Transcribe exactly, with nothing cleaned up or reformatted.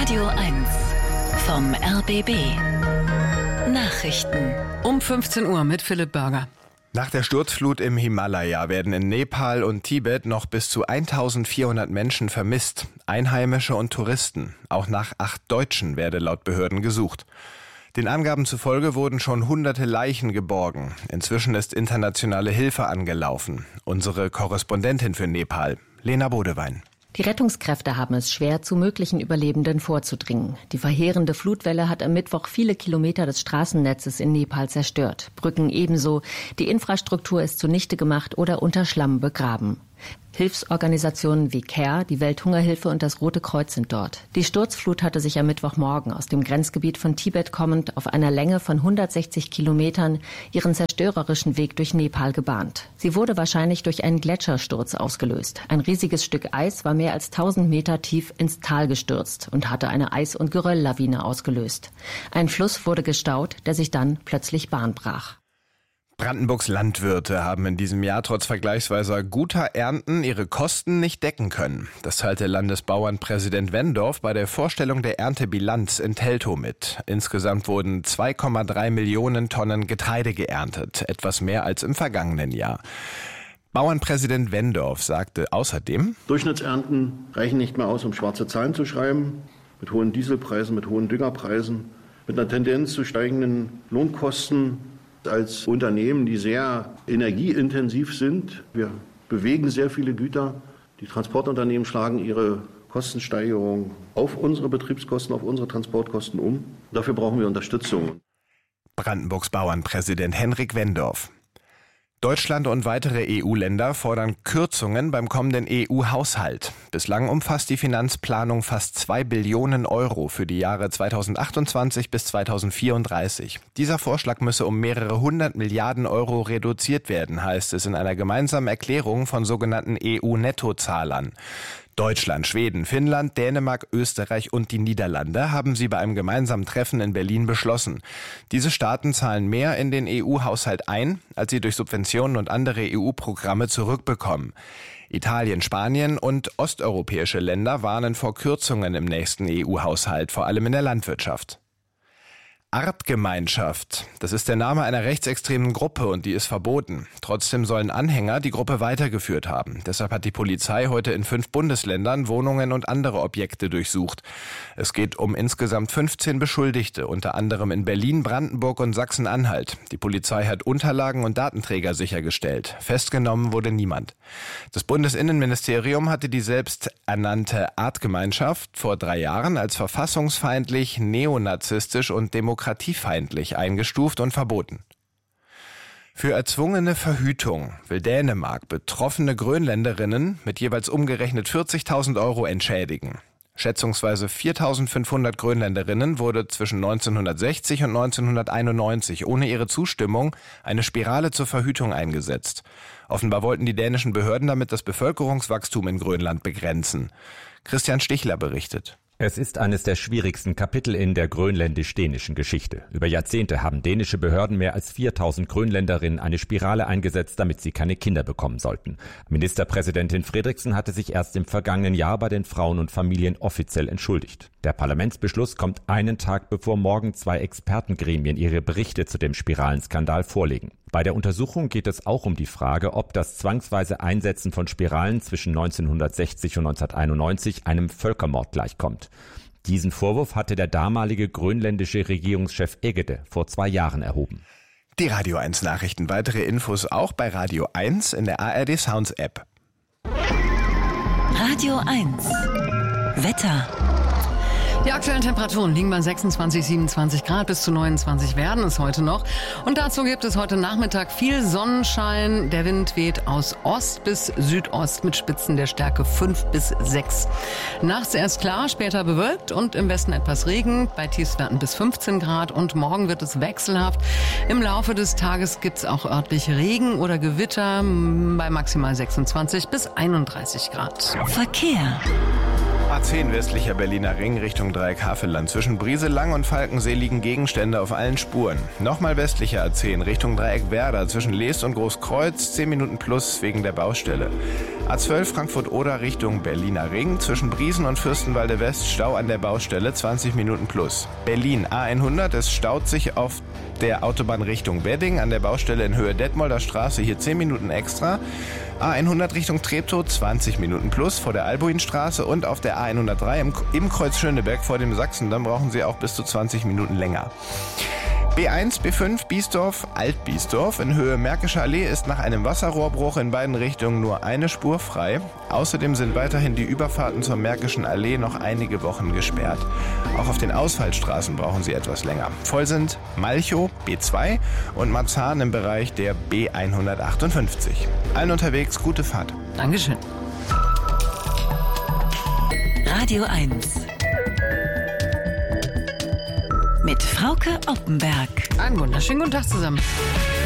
Radio eins vom R B B. Nachrichten. Um fünfzehn Uhr mit Philipp Börger. Nach der Sturzflut im Himalaya werden in Nepal und Tibet noch bis zu eintausendvierhundert Menschen vermisst. Einheimische und Touristen. Auch nach acht Deutschen werde laut Behörden gesucht. Den Angaben zufolge wurden schon hunderte Leichen geborgen. Inzwischen ist internationale Hilfe angelaufen. Unsere Korrespondentin für Nepal, Lena Bodewein. Die Rettungskräfte haben es schwer, zu möglichen Überlebenden vorzudringen. Die verheerende Flutwelle hat am Mittwoch viele Kilometer des Straßennetzes in Nepal zerstört. Brücken ebenso. Die Infrastruktur ist zunichte gemacht oder unter Schlamm begraben. Hilfsorganisationen wie CARE, die Welthungerhilfe und das Rote Kreuz sind dort. Die Sturzflut hatte sich am Mittwochmorgen aus dem Grenzgebiet von Tibet kommend auf einer Länge von hundertsechzig Kilometern ihren zerstörerischen Weg durch Nepal gebahnt. Sie wurde wahrscheinlich durch einen Gletschersturz ausgelöst. Ein riesiges Stück Eis war mehr als tausend Meter tief ins Tal gestürzt und hatte eine Eis- und Gerölllawine ausgelöst. Ein Fluss wurde gestaut, der sich dann plötzlich Bahn brach. Brandenburgs Landwirte haben in diesem Jahr trotz vergleichsweise guter Ernten ihre Kosten nicht decken können. Das teilte Landesbauernpräsident Wendorf bei der Vorstellung der Erntebilanz in Teltow mit. Insgesamt wurden zwei Komma drei Millionen Tonnen Getreide geerntet, etwas mehr als im vergangenen Jahr. Bauernpräsident Wendorf sagte außerdem: Durchschnittsernten reichen nicht mehr aus, um schwarze Zahlen zu schreiben. Mit hohen Dieselpreisen, mit hohen Düngerpreisen, mit einer Tendenz zu steigenden Lohnkosten. Als Unternehmen, die sehr energieintensiv sind. Wir bewegen sehr viele Güter. Die Transportunternehmen schlagen ihre Kostensteigerung auf unsere Betriebskosten, auf unsere Transportkosten um. Dafür brauchen wir Unterstützung. Brandenburgs Bauernpräsident Henrik Wendorf. Deutschland und weitere E U-Länder fordern Kürzungen beim kommenden E U-Haushalt. Bislang umfasst die Finanzplanung fast zwei Billionen Euro für die Jahre zweitausendachtundzwanzig bis zweitausendvierunddreißig. Dieser Vorschlag müsse um mehrere hundert Milliarden Euro reduziert werden, heißt es in einer gemeinsamen Erklärung von sogenannten E U-Nettozahlern. Deutschland, Schweden, Finnland, Dänemark, Österreich und die Niederlande haben sie bei einem gemeinsamen Treffen in Berlin beschlossen. Diese Staaten zahlen mehr in den E U-Haushalt ein, als sie durch Subventionen und andere E U-Programme zurückbekommen. Italien, Spanien und osteuropäische Länder warnen vor Kürzungen im nächsten E U-Haushalt, vor allem in der Landwirtschaft. Artgemeinschaft, das ist der Name einer rechtsextremen Gruppe und die ist verboten. Trotzdem sollen Anhänger die Gruppe weitergeführt haben. Deshalb hat die Polizei heute in fünf Bundesländern Wohnungen und andere Objekte durchsucht. Es geht um insgesamt fünfzehn Beschuldigte, unter anderem in Berlin, Brandenburg und Sachsen-Anhalt. Die Polizei hat Unterlagen und Datenträger sichergestellt. Festgenommen wurde niemand. Das Bundesinnenministerium hatte die selbsternannte Artgemeinschaft vor drei Jahren als verfassungsfeindlich, neonazistisch und demokratiefeindlich demokratiefeindlich eingestuft und verboten. Für erzwungene Verhütung will Dänemark betroffene Grönländerinnen mit jeweils umgerechnet vierzigtausend Euro entschädigen. Schätzungsweise viertausendfünfhundert Grönländerinnen wurde zwischen neunzehnhundertsechzig und neunzehnhunderteinundneunzig ohne ihre Zustimmung eine Spirale zur Verhütung eingesetzt. Offenbar wollten die dänischen Behörden damit das Bevölkerungswachstum in Grönland begrenzen. Christian Stichler berichtet. Es ist eines der schwierigsten Kapitel in der grönländisch-dänischen Geschichte. Über Jahrzehnte haben dänische Behörden mehr als viertausend Grönländerinnen eine Spirale eingesetzt, damit sie keine Kinder bekommen sollten. Ministerpräsidentin Frederiksen hatte sich erst im vergangenen Jahr bei den Frauen und Familien offiziell entschuldigt. Der Parlamentsbeschluss kommt einen Tag bevor morgen zwei Expertengremien ihre Berichte zu dem Spiralenskandal vorlegen. Bei der Untersuchung geht es auch um die Frage, ob das zwangsweise Einsetzen von Spiralen zwischen neunzehnhundertsechzig und neunzehnhunderteinundneunzig einem Völkermord gleichkommt. Diesen Vorwurf hatte der damalige grönländische Regierungschef Egede vor zwei Jahren erhoben. Die Radio eins Nachrichten. Weitere Infos auch bei Radio eins in der A R D Sounds App. Radio eins Wetter. Die aktuellen Temperaturen liegen bei sechsundzwanzig, siebenundzwanzig Grad, bis zu neunundzwanzig werden es heute noch. Und dazu gibt es heute Nachmittag viel Sonnenschein. Der Wind weht aus Ost bis Südost mit Spitzen der Stärke fünf bis sechs. Nachts erst klar, später bewölkt und im Westen etwas Regen, bei Tiefstwerten bis fünfzehn Grad. Und morgen wird es wechselhaft. Im Laufe des Tages gibt es auch örtlich Regen oder Gewitter bei maximal sechsundzwanzig bis einunddreißig Grad. Verkehr. A zehn westlicher Berliner Ring Richtung Dreieck Havelland. Zwischen Brieselang und Falkensee liegen Gegenstände auf allen Spuren. Nochmal westlicher A zehn Richtung Dreieck Werder. Zwischen Leest und Großkreuz zehn Minuten plus wegen der Baustelle. A zwölf Frankfurt-Oder Richtung Berliner Ring. Zwischen Briesen und Fürstenwalde West Stau an der Baustelle zwanzig Minuten plus. Berlin A hundert, es staut sich auf der Autobahn Richtung Wedding an der Baustelle in Höhe Detmolder Straße, hier zehn Minuten extra. A hundert Richtung Treptow zwanzig Minuten plus vor der Albuinstraße und auf der A hundertdrei im, im Kreuz Schöneberg vor dem Sachsendamm brauchen Sie auch bis zu zwanzig Minuten länger. B eins, B fünf, Biesdorf, Alt-Biesdorf in Höhe Märkische Allee ist nach einem Wasserrohrbruch in beiden Richtungen nur eine Spur frei. Außerdem sind weiterhin die Überfahrten zur Märkischen Allee noch einige Wochen gesperrt. Auch auf den Ausfallstraßen brauchen Sie etwas länger. Voll sind Malchow, B zwei und Marzahn im Bereich der B hundertachtundfünfzig. Allen unterwegs gute Fahrt. Dankeschön. Radio eins. Mit Frauke Oppenberg. Einen wunderschönen guten Tag zusammen.